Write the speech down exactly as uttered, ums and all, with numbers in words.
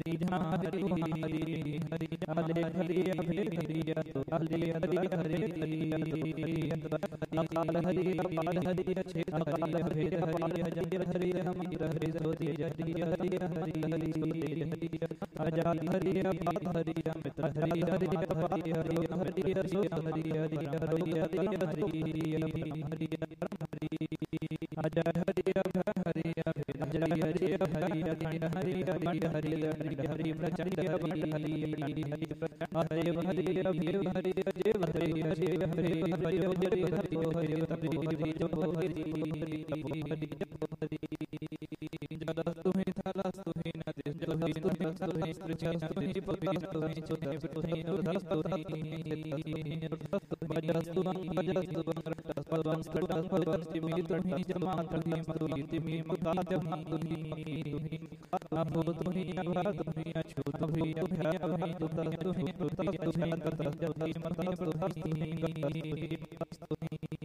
हरि हरि हरि हरे हरि हरे हरि तो हरे हरि हरे हरि अकाल हरि अकाल हरि अच्छे अकाल हरि हरि हरि हरि हम हरि सोते हरि हरि हरि हरि सोते हरि अजाल हरि अपाल हरि अमित हरि हरि अपाल हरि हरि हरि हरि हरि हरि हरि हरि हरि अजय हरि अभय हरि अभय अजय हरि हरि हरि हरि हरि हरि हरि हरि प्रचंड हरि हरि हरि हरि हरे हरि अभय हरि अजय हरि हरि हरि हरि हरि हरि हरि तपो हरि जपो हरि हरि तपो हरि जपो हरि जलस्तु हि थलस्तु हि नदी जलस्तु हि थलस्तु हि पृथस्तु हि पवित्रस्तु हि चुतस्तु हि ऊर्ध्वस्तु हि वजस्तु वं वजस्तु वं रटस्तु वं स्फुटस्तु वं स्तिमितु हि जमातु हि मधुमिति हि मुखातु हि अभूतु हि अभातु हि अछूतु हि अभयाभु हि तुतस्तु हि तुतस्तु हि ततस्तु हि मतस्तु हि गतस्तु हि